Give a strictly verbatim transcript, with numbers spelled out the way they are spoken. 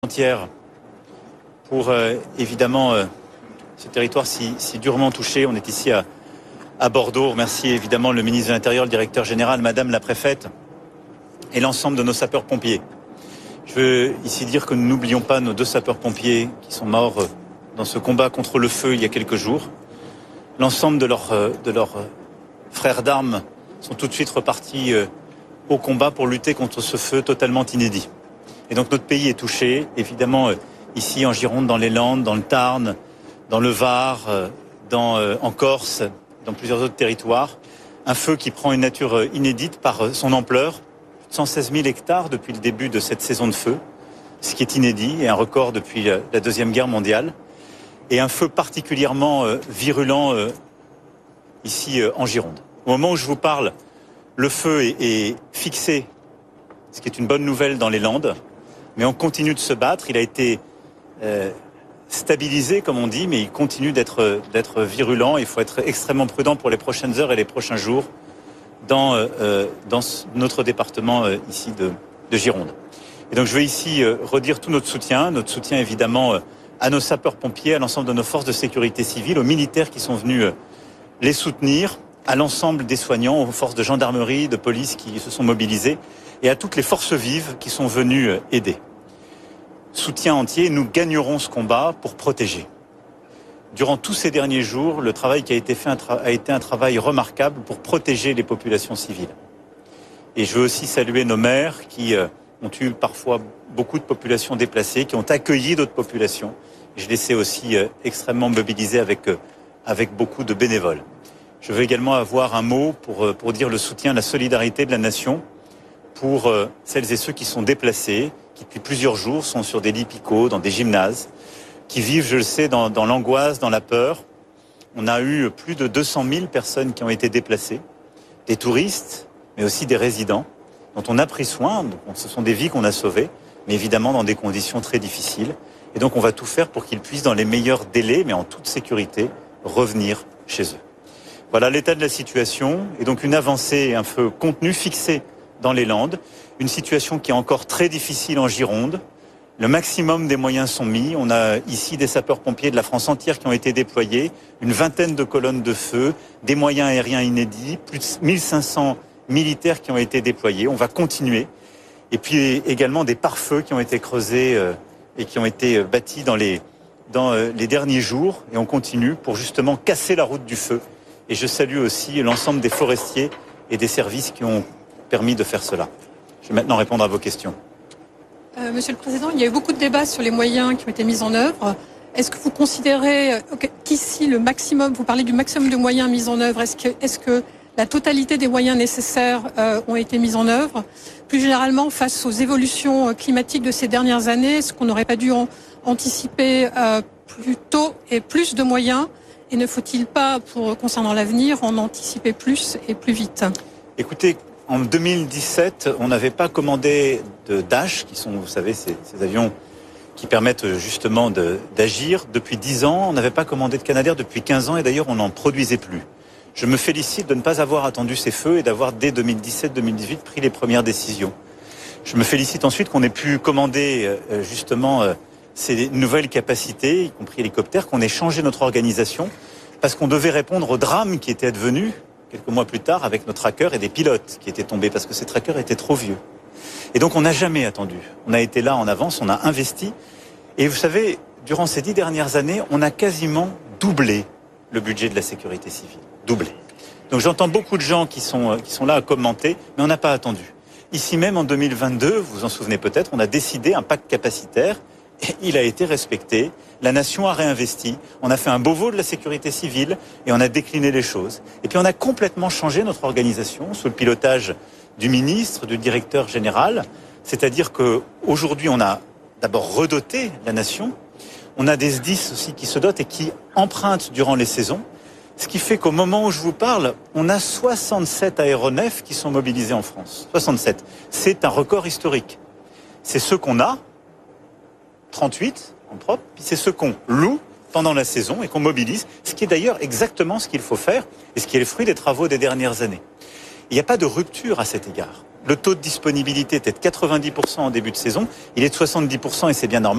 entière pour euh, évidemment euh, ce territoire si, si durement touché. On est ici à, à Bordeaux. Je remercie évidemment le ministre de l'Intérieur, le directeur général, Madame la préfète et l'ensemble de nos sapeurs-pompiers. Je veux ici dire que nous n'oublions pas nos deux sapeurs-pompiers qui sont morts dans ce combat contre le feu il y a quelques jours. L'ensemble de leurs, de leurs frères d'armes sont tout de suite repartis au combat pour lutter contre ce feu totalement inédit. Et donc notre pays est touché, évidemment, euh, ici en Gironde, dans les Landes, dans le Tarn, dans le Var, euh, dans, euh, en Corse, dans plusieurs autres territoires. Un feu qui prend une nature euh, inédite par euh, son ampleur. cent seize mille hectares depuis le début de cette saison de feu, ce qui est inédit et un record depuis euh, la Deuxième Guerre mondiale. Et un feu particulièrement euh, virulent euh, ici euh, en Gironde. Au moment où je vous parle, le feu est, est fixé, ce qui est une bonne nouvelle dans les Landes. Mais on continue de se battre. Il a été euh, stabilisé, comme on dit, mais il continue d'être, d'être virulent. Il faut être extrêmement prudent pour les prochaines heures et les prochains jours dans, euh, dans notre département euh, ici de, de Gironde. Et donc je veux ici euh, redire tout notre soutien, notre soutien évidemment euh, à nos sapeurs-pompiers, à l'ensemble de nos forces de sécurité civile, aux militaires qui sont venus euh, les soutenir, à l'ensemble des soignants, aux forces de gendarmerie, de police qui se sont mobilisées, et à toutes les forces vives qui sont venues aider. Soutien entier, nous gagnerons ce combat pour protéger. Durant tous ces derniers jours, le travail qui a été fait a été un travail remarquable pour protéger les populations civiles. Et je veux aussi saluer nos maires qui ont eu parfois beaucoup de populations déplacées, qui ont accueilli d'autres populations. Je les sais aussi extrêmement mobilisés avec, avec beaucoup de bénévoles. Je veux également avoir un mot pour, pour dire le soutien, la solidarité de la nation pour euh, celles et ceux qui sont déplacés, qui depuis plusieurs jours sont sur des lits picots, dans des gymnases, qui vivent, je le sais, dans, dans l'angoisse, dans la peur. On a eu plus de deux cent mille personnes qui ont été déplacées, des touristes, mais aussi des résidents, dont on a pris soin. Donc, ce sont des vies qu'on a sauvées, mais évidemment dans des conditions très difficiles. Et donc on va tout faire pour qu'ils puissent, dans les meilleurs délais, mais en toute sécurité, revenir chez eux. Voilà l'état de la situation, et donc une avancée, un feu contenu, fixé dans les Landes, une situation qui est encore très difficile en Gironde. Le maximum des moyens sont mis. On a ici des sapeurs-pompiers de la France entière qui ont été déployés, une vingtaine de colonnes de feu, des moyens aériens inédits, plus de mille cinq cents militaires qui ont été déployés. On va continuer. Et puis également des pare-feux qui ont été creusés euh, et qui ont été bâtis dans les, dans euh, les derniers jours. Et on continue pour justement casser la route du feu. Et je salue aussi l'ensemble des forestiers et des services qui ont permis de faire cela. Je vais maintenant répondre à vos questions. Euh, Monsieur le Président, il y a eu beaucoup de débats sur les moyens qui ont été mis en œuvre. Est-ce que vous considérez okay, qu'ici, le maximum, vous parlez du maximum de moyens mis en œuvre, est-ce que, est-ce que la totalité des moyens nécessaires euh, ont été mis en œuvre? Plus généralement, face aux évolutions climatiques de ces dernières années, est-ce qu'on n'aurait pas dû en, anticiper euh, plus tôt et plus de moyens? Et ne faut-il pas, pour, concernant l'avenir, en anticiper plus et plus vite? Écoutez, en deux mille dix-sept, on n'avait pas commandé de Dash, qui sont, vous savez, ces, ces avions qui permettent justement de, d'agir. Depuis dix ans, on n'avait pas commandé de Canadair depuis quinze ans, et d'ailleurs, on n'en produisait plus. Je me félicite de ne pas avoir attendu ces feux et d'avoir, dès deux mille dix-sept deux mille dix-huit, pris les premières décisions. Je me félicite ensuite qu'on ait pu commander justement ces nouvelles capacités, y compris hélicoptères, qu'on ait changé notre organisation, parce qu'on devait répondre au drame qui était advenu quelques mois plus tard, avec nos trackers et des pilotes qui étaient tombés parce que ces trackers étaient trop vieux. Et donc, on n'a jamais attendu. On a été là en avance, on a investi. Et vous savez, durant ces dix dernières années, on a quasiment doublé le budget de la sécurité civile. Doublé. Donc, j'entends beaucoup de gens qui sont, qui sont là à commenter, mais on n'a pas attendu. Ici même, en deux mille vingt-deux, vous vous en souvenez peut-être, on a décidé un pacte capacitaire. Et il a été respecté, la nation a réinvesti, on a fait un Beauvau de la sécurité civile et on a décliné les choses. Et puis on a complètement changé notre organisation sous le pilotage du ministre, du directeur général. C'est-à-dire qu'aujourd'hui, on a d'abord redoté la nation, on a des S D I S aussi qui se dotent et qui empruntent durant les saisons, ce qui fait qu'au moment où je vous parle, on a soixante-sept aéronefs qui sont mobilisés en France. soixante-sept. C'est un record historique. C'est ceux qu'on a, trente-huit en propre, puis c'est ceux qu'on loue pendant la saison et qu'on mobilise, ce qui est d'ailleurs exactement ce qu'il faut faire et ce qui est le fruit des travaux des dernières années. Il n'y a pas de rupture à cet égard. le taux de disponibilité était de quatre-vingt-dix pour cent en début de saison. Il est de soixante-dix pour cent et c'est bien normal.